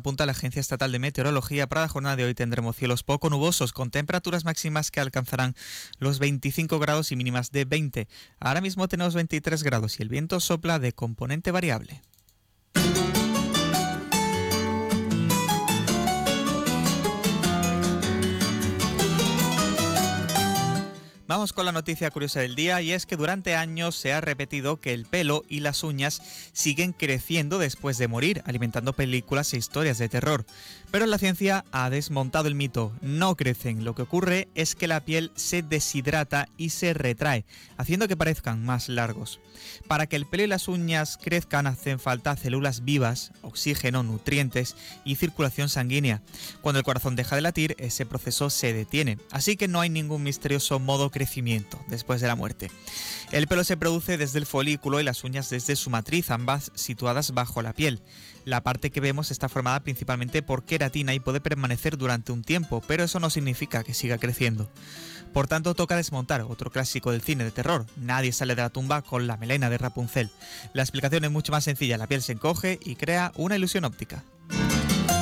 apunta la Agencia Estatal de Meteorología, para la jornada de hoy tendremos cielos poco nubosos, con temperaturas máximas que alcanzarán los 25 grados y mínimas de 20. Ahora mismo tenemos 23 grados y el viento sopla de componente variable. Vamos con la noticia curiosa del día, y es que durante años se ha repetido que el pelo y las uñas siguen creciendo después de morir, alimentando películas e historias de terror. Pero la ciencia ha desmontado el mito. No crecen. Lo que ocurre es que la piel se deshidrata y se retrae, haciendo que parezcan más largos. Para que el pelo y las uñas crezcan hacen falta células vivas, oxígeno, nutrientes y circulación sanguínea. Cuando el corazón deja de latir, ese proceso se detiene. Así que no hay ningún misterioso modo crecimiento después de la muerte. El pelo se produce desde el folículo y las uñas desde su matriz, ambas situadas bajo la piel. La parte que vemos está formada principalmente por queratina y puede permanecer durante un tiempo, pero eso no significa que siga creciendo. Por tanto, toca desmontar otro clásico del cine de terror. Nadie sale de la tumba con la melena de Rapunzel. La explicación es mucho más sencilla. La piel se encoge y crea una ilusión óptica.